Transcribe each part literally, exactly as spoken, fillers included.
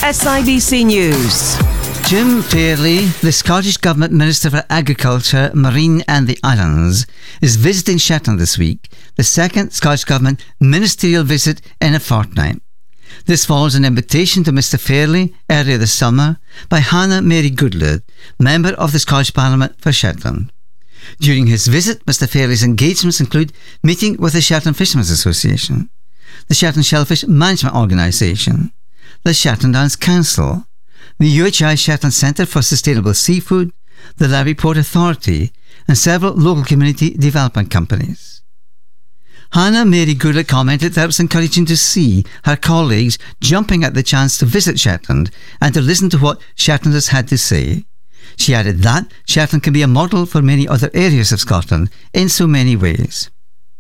S I B C News. Jim Fairlie, the Scottish Government Minister for Agriculture, Marine and the Islands, is visiting Shetland this week, the second Scottish Government ministerial visit in a fortnight. This follows an invitation to Mr Fairlie earlier this summer by Hannah Mary Goodlad, member of the Scottish Parliament for Shetland. During his visit, Mr Fairlie's engagements include meeting with the Shetland Fishermen's Association, the Shetland Shellfish Management Organisation, the Shetland Islands Council, the U H I Shetland Centre for Sustainable Seafood, the Levy Port Authority and several local community development companies. Hannah Mary Goodlad commented that it was encouraging to see her colleagues jumping at the chance to visit Shetland and to listen to what Shetlanders had to say. She added that Shetland can be a model for many other areas of Scotland in so many ways.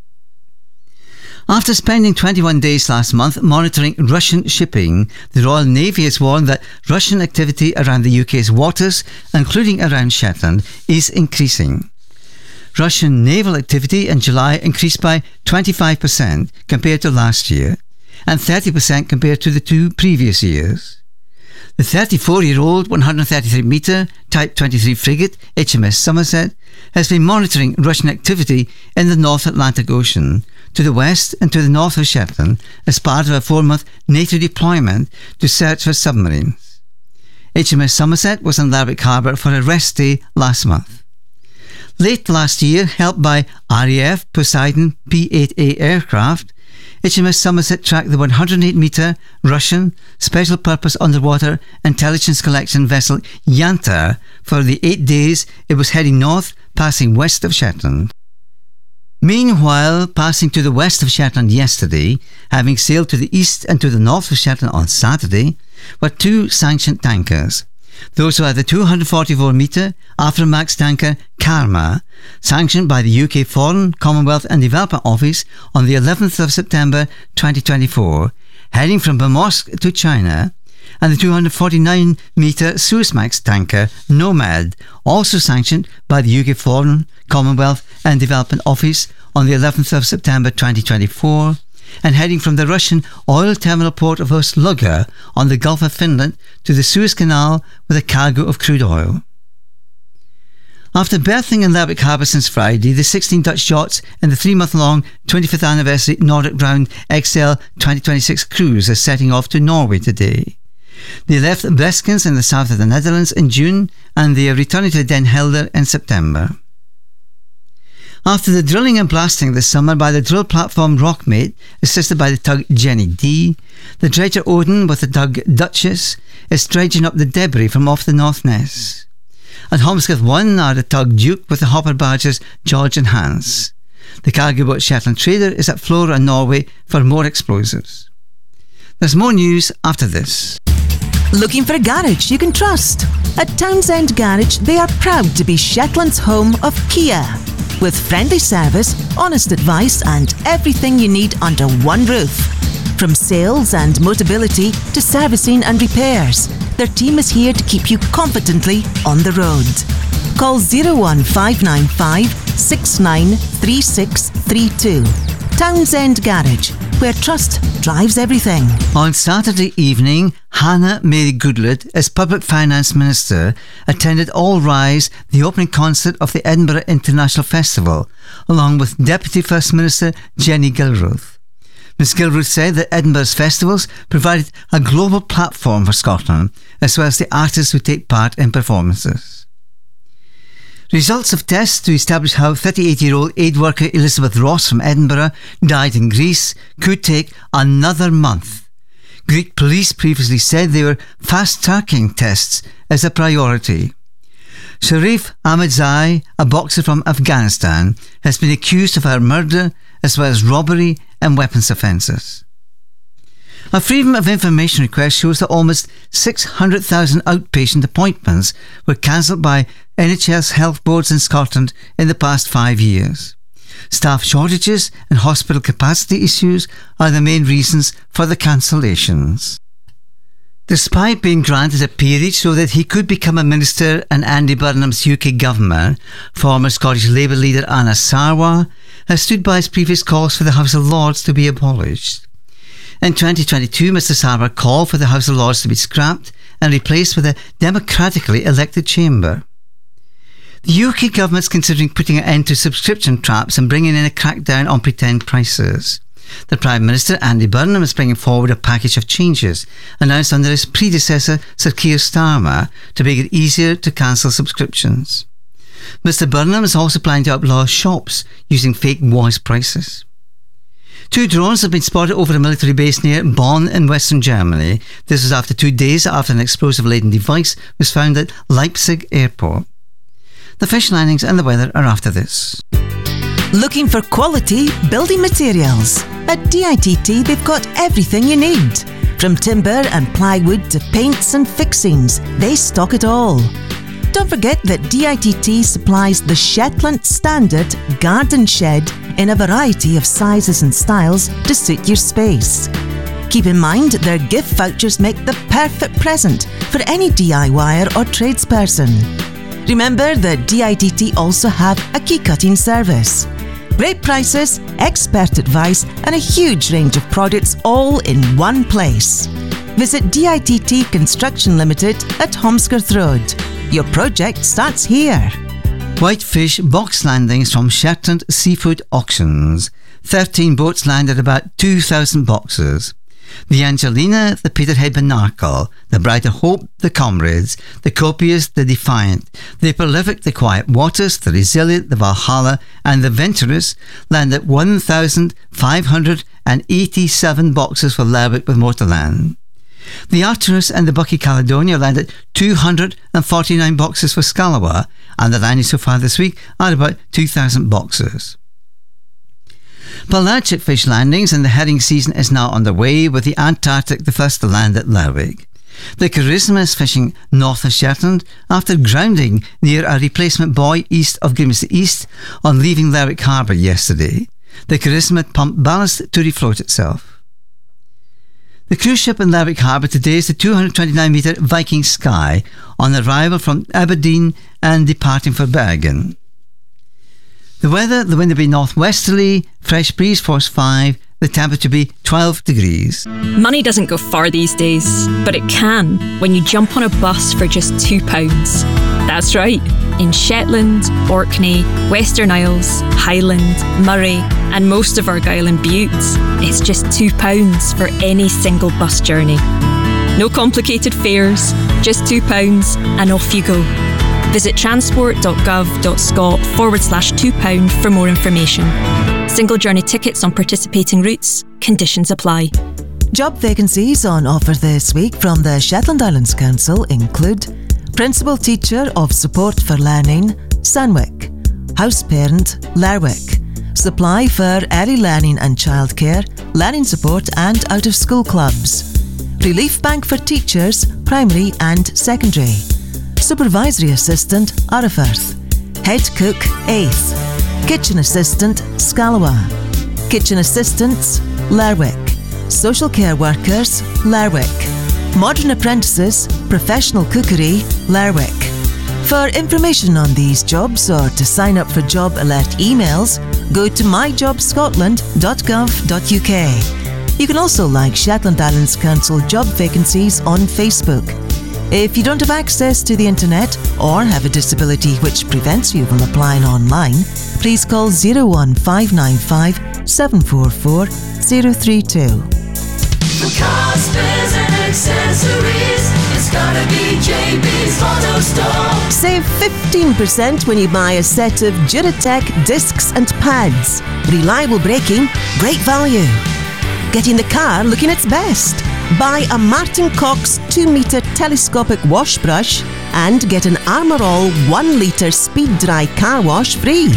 After spending twenty-one days last month monitoring Russian shipping, the Royal Navy has warned that Russian activity around the U K's waters, including around Shetland, is increasing. Russian naval activity in July increased by twenty-five percent compared to last year and thirty percent compared to the two previous years. The thirty-four-year-old one hundred thirty-three metre Type twenty-three frigate H M S Somerset has been monitoring Russian activity in the North Atlantic Ocean, to the west and to the north of Shetland as part of a four-month NATO deployment to search for submarines. H M S Somerset was in Lerwick Harbour for a rest day last month. Late last year, helped by R A F Poseidon P eight A aircraft, H M S Somerset tracked the one hundred eight metre Russian Special Purpose Underwater Intelligence Collection vessel Yantar for the eight days it was heading north, passing west of Shetland. Meanwhile, passing to the west of Shetland yesterday, having sailed to the east and to the north of Shetland on Saturday, were two sanctioned tankers. Those were the two hundred forty-four metre Aframax tanker Karma, sanctioned by the U K Foreign, Commonwealth and Development Office on the eleventh of September twenty twenty-four, heading from Bamorsk to China, and the two hundred forty-nine metre Suezmax tanker Nomad, also sanctioned by the U K Foreign, Commonwealth and Development Office on the eleventh of September twenty twenty-four, and heading from the Russian oil terminal port of Ust-Luga on the Gulf of Finland to the Suez Canal with a cargo of crude oil. After berthing in Lerwick Harbour since Friday, the sixteen Dutch yachts in the three-month-long twenty-fifth anniversary Nordic Round X L twenty twenty-six cruise are setting off to Norway today. They left Breskens in the south of the Netherlands in June and they are returning to Den Helder in September. After the drilling and blasting this summer by the drill platform Rockmate, assisted by the tug Jenny D, the dredger Odin with the tug Duchess is dredging up the debris from off the North Ness. At Holmscott one are the tug Duke with the hopper barges George and Hans. The cargo boat Shetland Trader is at Flora, Norway for more explosives. There's more news after this. Looking for a garage you can trust? At Townsend Garage, they are proud to be Shetland's home of Kia. With friendly service, honest advice and everything you need under one roof. From sales and Motability to servicing and repairs, their team is here to keep you confidently on the road. Call zero one five nine five, six nine three six three two. Townsend Garage, where trust drives everything. On Saturday evening, Hannah Mary Goodlad, as Public Finance Minister, attended All Rise, the opening concert of the Edinburgh International Festival, along with Deputy First Minister Jenny Gilruth. Miz Gilruth said that Edinburgh's festivals provided a global platform for Scotland, as well as the artists who take part in performances. Results of tests to establish how thirty-eight-year-old aid worker Elizabeth Ross from Edinburgh died in Greece could take another month. Greek police previously said they were fast-tracking tests as a priority. Sharif Ahmadzai, a boxer from Afghanistan, has been accused of her murder as well as robbery and weapons offences. A Freedom of Information request shows that almost six hundred thousand outpatient appointments were cancelled by N H S health boards in Scotland in the past five years. Staff shortages and hospital capacity issues are the main reasons for the cancellations. Despite being granted a peerage so that he could become a minister in Andy Burnham's U K government, former Scottish Labour leader Anna Sarwar has stood by his previous calls for the House of Lords to be abolished. In twenty twenty-two, Mr Sarwar called for the House of Lords to be scrapped and replaced with a democratically elected chamber. The U K government's considering putting an end to subscription traps and bringing in a crackdown on pretend prices. The Prime Minister, Andy Burnham, is bringing forward a package of changes announced under his predecessor, Sir Keir Starmer, to make it easier to cancel subscriptions. Mr Burnham is also planning to outlaw shops using fake voice prices. Two drones have been spotted over a military base near Bonn in western Germany. This was after two days after an explosive-laden device was found at Leipzig Airport. The fish landings and the weather are after this. Looking for quality building materials? At D I T T they've got everything you need. From timber and plywood to paints and fixings, they stock it all. Don't forget that D I T T supplies the Shetland Standard Garden Shed in a variety of sizes and styles to suit your space. Keep in mind their gift vouchers make the perfect present for any DIYer or tradesperson. Remember that D I T T also have a key cutting service. Great prices, expert advice and a huge range of products all in one place. Visit D I T T Construction Limited at Holmescroft Road. Your project starts here. Whitefish box landings from Shetland Seafood Auctions. thirteen boats landed about two thousand boxes. The Angelina, the Peterhead Binacle, the Brighter Hope, the Comrades, the Copious, the Defiant, the Prolific, the Quiet Waters, the Resilient, the Valhalla and the Venturous landed one thousand five hundred eighty-seven boxes for Lerwick with Motorland. The Artemis and the Bucky Caledonia landed two hundred forty-nine boxes for Scalawa, and the landings so far this week are about two thousand boxes. Pelagic fish landings and the herring season is now underway, with the Antarctic the first to land at Lerwick. The Charisma is fishing north of Shetland after grounding near a replacement buoy east of Grimsby East on leaving Lerwick Harbour yesterday. The Charisma pumped ballast to refloat itself. The cruise ship in Lerwick Harbour today is the two hundred twenty-nine metre Viking Sky on arrival from Aberdeen and departing for Bergen. The weather, the wind will be northwesterly, fresh breeze force five, the temperature will be twelve degrees. Money doesn't go far these days, but it can when you jump on a bus for just two pounds. That's right, in Shetland, Orkney, Western Isles, Highland, Murray and most of Argyll and Bute, it's just two pounds for any single bus journey. No complicated fares, just two pounds and off you go. Visit transport.gov.scot forward slash two pound for more information. Single journey tickets on participating routes. Conditions apply. Job vacancies on offer this week from the Shetland Islands Council include Principal Teacher of Support for Learning, Sandwick; House Parent, Lerwick; Supply for Early Learning and Childcare, Learning Support and Out of School Clubs; Relief Bank for Teachers, Primary and Secondary; Supervisory Assistant, Arrowfirth; Head Cook, eighth; Kitchen Assistant, Scalawa; Kitchen Assistants, Lerwick; Social Care Workers, Lerwick; Modern Apprentices, Professional Cookery, Lerwick. For information on these jobs or to sign up for job alert emails, go to my job scotland dot gov dot u k. You can also like Shetland Islands Council job vacancies on Facebook. If you don't have access to the internet or have a disability which prevents you from applying online, please call zero one five nine five seven four four zero three two. For cars, spares and accessories, it's gotta be J B's Auto Store. Save fifteen percent when you buy a set of Duratec discs and pads. Reliable braking, great value. Getting the car looking its best. Buy a Martin Cox two metre telescopic wash brush and get an Armour All one litre speed dry car wash free.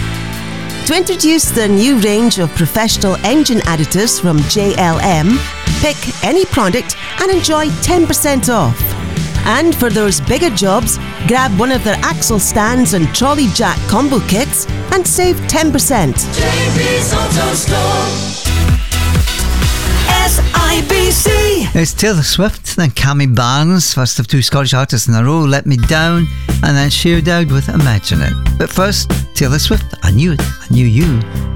To introduce the new range of professional engine additives from J L M, pick any product and enjoy ten percent off. And for those bigger jobs, grab one of their axle stands and trolley jack combo kits and save ten percent. J B's Auto Store. S I B C. It's Taylor Swift, then Cammy Barnes, first of two Scottish artists in a row, Let Me Down, and then Cher Dowd with Imagine It. But first, Taylor Swift, I Knew It, I Knew You.